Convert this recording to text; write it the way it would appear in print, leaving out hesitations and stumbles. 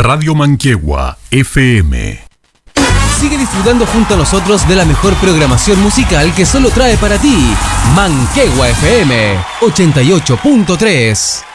Radio Manquehue FM. Sigue disfrutando junto a nosotros de la mejor programación musical que solo trae para ti Manquehue FM 88.3.